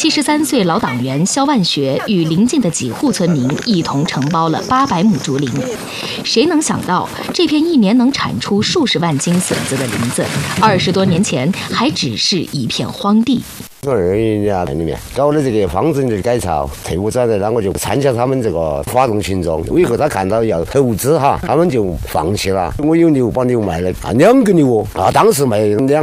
73岁老党员肖万学与邻近的几户村民一同承包了800亩竹林。谁能想到，这片一年能产出数十万斤笋子的林子，20多年前还只是一片荒地。 2021年里面搞了这个方正的改造，退伍在的，那我就参加他们这个发动群众。以后他看到要投资哈，他们就放弃了。我有牛把牛卖了2个牛当时卖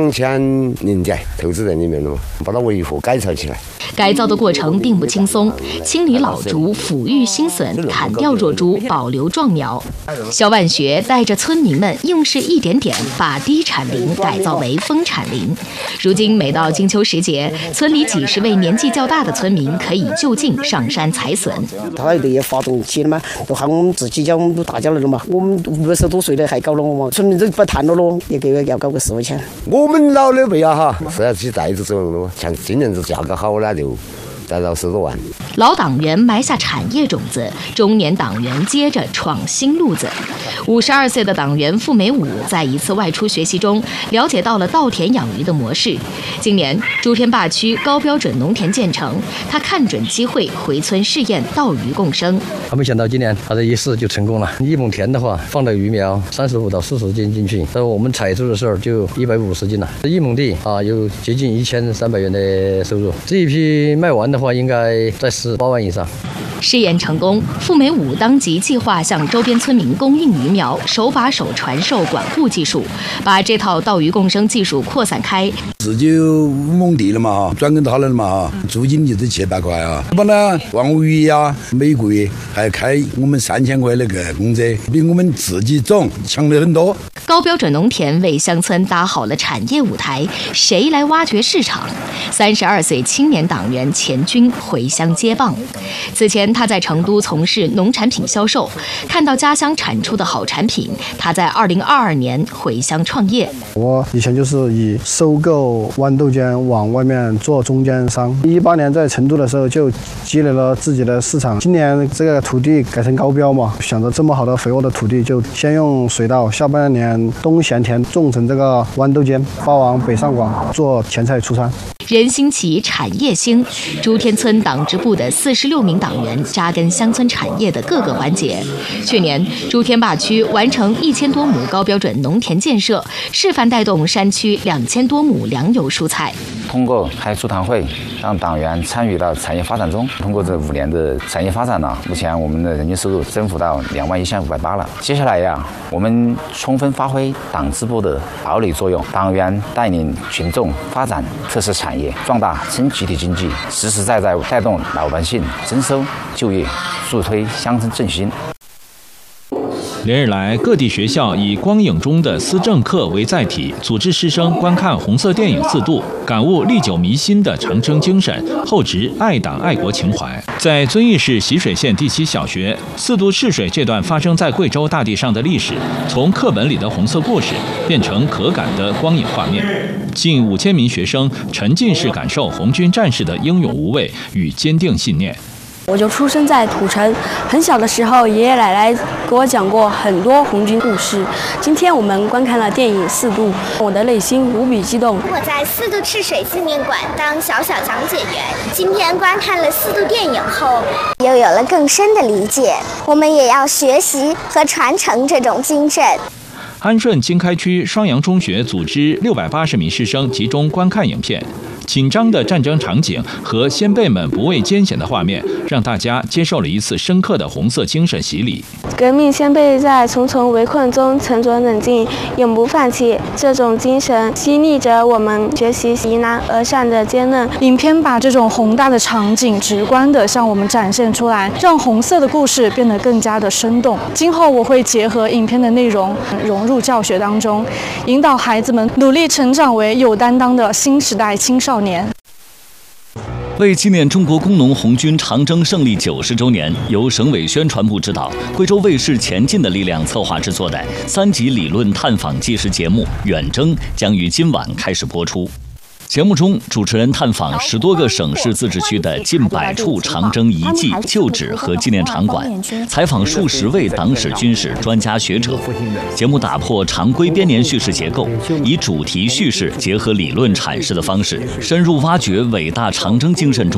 2000件，投资在里面了嘛，把它维护改造起来。 改造的过程并不轻松，清理老竹、抚育新笋、砍掉弱株、保留壮苗。肖万学带着村民们硬是一点点把低产林改造为丰产林。如今每到金秋时节，村里几十位年纪较大的村民可以就近上山采笋。 他这些发动起了嘛，都喊我们自己家，我们都大家来了嘛。我们50多岁的还搞了我嘛，村民都不谈了咯，一个月要搞个4、5千。 我们老的辈哈，是要去带着走了，像今年这价格好了就带到10多万。 老党员埋下产业种子，中年党员接着闯新路子。52岁的党员付美武在一次外出学习中了解到了稻田养鱼的模式。今年朱天坝区高标准农田建成，他看准机会回村试验稻鱼共生。 没想到今年他这一试就成功了。一亩田的话，放的鱼苗35到40斤进去，但我们采收的时候就150斤了。这一亩地有接近1300元的收入。这一批卖完的话，应该在18万以上。 试验成功，付美武当即计划向周边村民供应鱼苗，手把手传授管护技术，把这套稻鱼共生技术扩散开。 自己有5亩地了嘛，转给他了嘛，租金就是700块把那网鱼呀，每个月还开我们3000块那个工资，比我们自己种强了很多。 高标准农田为乡村搭好了产业舞台，谁来挖掘市场？32岁青年党员钱军回乡接棒。此前他在成都从事农产品销售，看到家乡产出的好产品，他在2022年回乡创业。 我以前就是以收购豌豆浆往外面做中间商。18年在成都的时候就积累了自己的市场。今年这个土地改成高标嘛，想着这么好的肥沃的土地，就先用水稻，下半年东咸田种成这个豌豆尖，发往北上广做前菜出餐。 人兴起，产业兴。朱天村党支部的46名党员扎根乡村产业的各个环节。去年，朱天坝区完成1000多亩高标准农田建设，示范带动山区2000多亩粮油蔬菜。 通过开座谈会，让党员参与到产业发展中。通过这5年的产业发展呢，目前我们的人均收入增幅到21580了。接下来我们充分发挥党支部的堡垒作用，党员带领群众发展特色产业，壮大村集体经济，实实在在带动老百姓增收就业，助推乡村振兴。 连日来，各地学校以光影中的思政课为载体，组织师生观看红色电影4度，感悟历久弥新的长征精神，厚植爱党爱国情怀。在遵义市习水县第7小学，4度试水这段发生在贵州大地上的历史，从课本里的红色故事变成可感的光影画面。近5000名学生沉浸式感受红军战士的英勇无畏与坚定信念。 我就出生在土城，很小的时候，爷爷奶奶给我讲过很多红军故事。今天我们观看了电影4度，我的内心无比激动。 我在4度赤水纪念馆当小小讲解员，今天观看了4度电影后， 又有了更深的理解。我们也要学习和传承这种精神。 安顺经开区双阳中学组织680名师生集中观看影片。紧张的战争场景和先辈们不畏艰险的画面，让大家接受了一次深刻的红色精神洗礼。 革命先辈在重重围困中沉着冷静，永不放弃，这种精神激励着我们学习迎难而上的坚韧。 影片把这种宏大的场景直观地向我们展现出来，让红色的故事变得更加的生动。今后我会结合影片的内容融入教学当中，引导孩子们努力成长为有担当的新时代青少年。 为纪念中国工农红军长征胜利90周年，由省委宣传部指导，贵州卫视前进的力量策划制作的3集理论探访纪实节目《远征》将于今晚开始播出。节目中，主持人探访10多个省市自治区的近100处长征遗迹、旧址和纪念场馆，采访数十位党史、军事专家学者。节目打破常规编年叙事结构，以主题叙事结合理论阐释的方式，深入挖掘伟大长征精神中